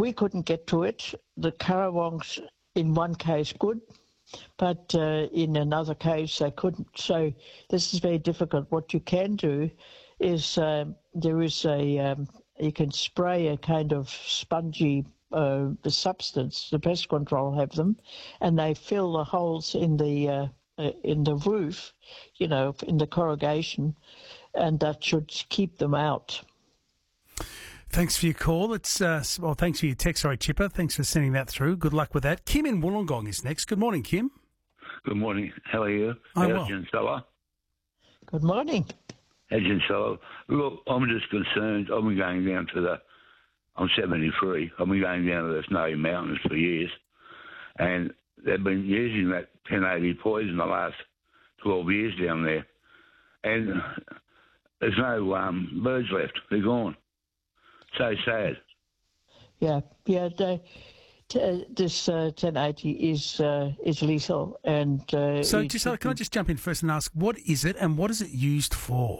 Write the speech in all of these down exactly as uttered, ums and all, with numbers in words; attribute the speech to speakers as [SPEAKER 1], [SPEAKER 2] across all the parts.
[SPEAKER 1] we couldn't get to it. The currawongs, in one case, could, but uh, in another case, they couldn't. So this is very difficult. What you can do is uh, there is a um, you can spray a kind of spongy uh, substance. The pest control have them, and they fill the holes in the uh, uh, in the roof, you know, in the corrugation, and that should keep them out.
[SPEAKER 2] Thanks for your call. It's uh, well, thanks for your text. Sorry, Chipper. Thanks for sending that through. Good luck with that. Kim in Wollongong is next. Good morning, Kim.
[SPEAKER 3] Good morning. How are you?
[SPEAKER 2] I'm
[SPEAKER 3] How's
[SPEAKER 2] well.
[SPEAKER 3] Fella?
[SPEAKER 1] Good morning.
[SPEAKER 3] How's fella? Look, I'm just concerned. I've been going down to the. I'm seventy-three. I've been going down to the Snowy Mountains for years, and they've been using that ten eighty poison the last twelve years down there, and there's no um, birds left. They're gone. So sad.
[SPEAKER 1] Yeah, yeah. The, t- this uh, ten eighty is uh, is lethal, and uh,
[SPEAKER 2] So,
[SPEAKER 1] it-
[SPEAKER 2] just, uh, can I just jump in first and ask, what is it and what is it used for?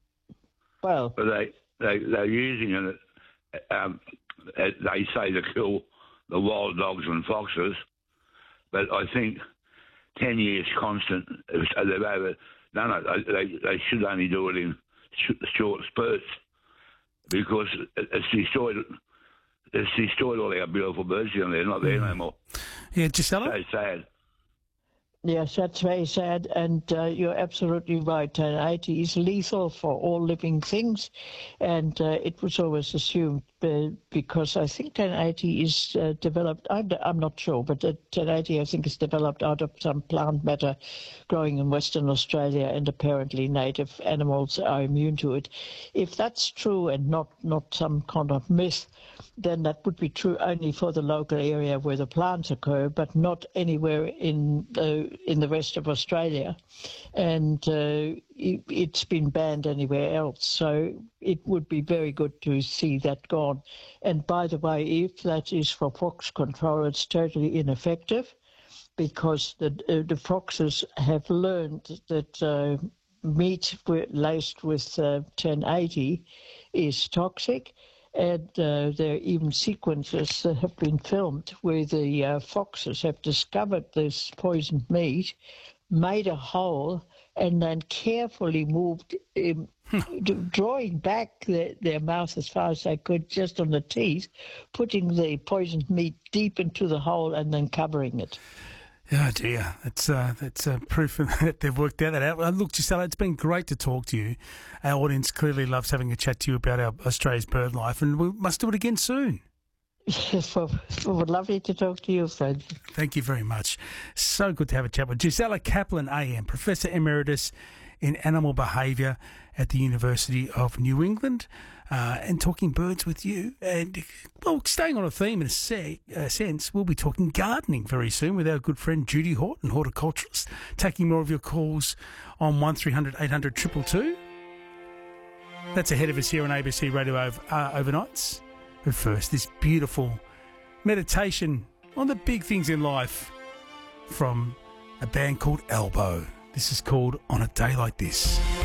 [SPEAKER 1] well,
[SPEAKER 3] But they they they're using it. Um, they say to kill the wild dogs and foxes, but I think ten years constant. They've over. No, no. They they should only do it in sh- short spurts because it's destroyed. It's destroyed all our beautiful birds down there. They're not there no more.
[SPEAKER 2] Yeah, Gisela?
[SPEAKER 3] So sad.
[SPEAKER 1] yes, that's very sad, and uh, you're absolutely right. ten eighty is lethal for all living things, and uh, it was always assumed uh, because I think ten eighty is uh, developed, I'm, I'm not sure, but uh, ten eighty I think is developed out of some plant matter growing in Western Australia, and apparently native animals are immune to it. If that's true and not, not some kind of myth, then that would be true only for the local area where the plants occur, but not anywhere in the in the rest of Australia, and uh, it, it's been banned anywhere else. So it would be very good to see that gone. And by the way, if that is for fox control, it's totally ineffective, because the uh, the foxes have learned that uh, meat wi- laced with uh, ten eighty is toxic. And uh, there are even sequences that have been filmed where the uh, foxes have discovered this poisoned meat, made a hole, and then carefully moved, um, drawing back their, their mouth as far as they could, just on the teeth, putting the poisoned meat deep into the hole and then covering it.
[SPEAKER 2] Oh dear, that's uh, that's uh, proof that they've worked out that out. Uh, look, Gisela, it's been great to talk to you. Our audience clearly loves having a chat to you about our Australia's bird life, and we must do it again soon.
[SPEAKER 1] Yes, well, it would lovely to talk to you, Fred.
[SPEAKER 2] Thank you very much. So good to have a chat with Gisela Kaplan, A M, Professor Emeritus in Animal Behaviour at the University of New England, uh, and talking birds with you. And, well, staying on a theme in a se- uh, sense, we'll be talking gardening very soon with our good friend Judy Horton, horticulturalist, taking more of your calls on one three hundred eight hundred two two two. That's ahead of us here on A B C Radio over, uh, overnights. But first, this beautiful meditation on the big things in life from a band called Elbow. This is called On a Day Like This.